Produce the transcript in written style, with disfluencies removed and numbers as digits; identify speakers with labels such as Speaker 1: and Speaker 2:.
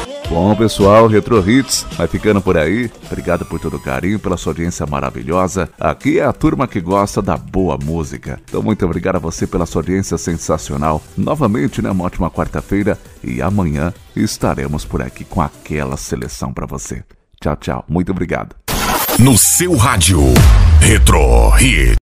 Speaker 1: Bom, pessoal, Retro Hits vai ficando por aí. Obrigado por todo o carinho, pela sua audiência maravilhosa. Aqui é a turma que gosta da boa música. Então, muito obrigado a você pela sua audiência sensacional. Novamente, né, uma ótima quarta-feira. E amanhã estaremos por aqui com aquela seleção para você. Tchau, tchau. Muito obrigado.
Speaker 2: No seu rádio, Retro Hits.